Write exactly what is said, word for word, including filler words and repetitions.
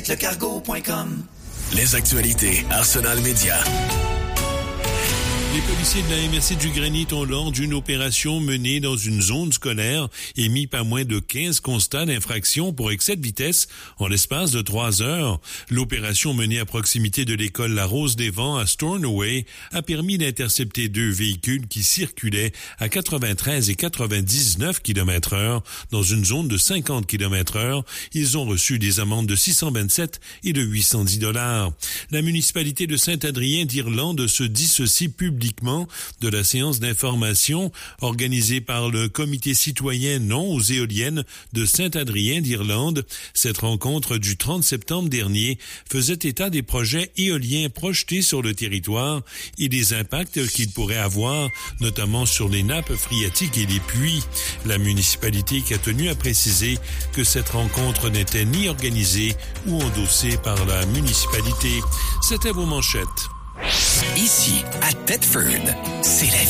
lecargo point com. Les actualités Arsenal Média. Les policiers de la M R C du Granit ont, lors d'une opération menée dans une zone scolaire, émis pas moins de quinze constats d'infraction pour excès de vitesse en l'espace de trois heures. L'opération menée à proximité de l'école La Rose des Vents à Stornoway a permis d'intercepter deux véhicules qui circulaient à quatre-vingt-treize et quatre-vingt-dix-neuf kilomètres heure dans une zone de cinquante kilomètres heure. Ils ont reçu des amendes de six cent vingt-sept et de huit cent dix dollars. La municipalité de Saint-Adrien d'Irlande se dissocie publiquement de la séance d'information organisée par le comité citoyen non aux éoliennes de Saint-Adrien d'Irlande. Cette rencontre du trente septembre dernier faisait état des projets éoliens projetés sur le territoire et des impacts qu'ils pourraient avoir, notamment sur les nappes phréatiques et les puits. La municipalité qui a tenu à préciser que cette rencontre n'était ni organisée ou endossée par la municipalité. C'était vos manchettes. Ici, à Thetford, c'est la